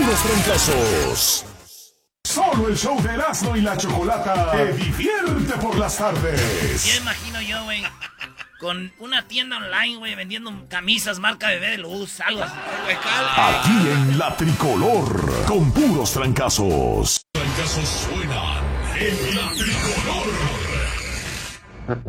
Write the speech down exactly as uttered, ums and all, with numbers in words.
puros trancazos. Solo el show de Erasmo y la Chocolata te divierte por las tardes. Ya imagino yo, güey, con una tienda online, güey, vendiendo camisas marca Bebé de Luz, algo así. Aquí en La Tricolor, con puros trancazos. Trancazos suenan en La Tricolor.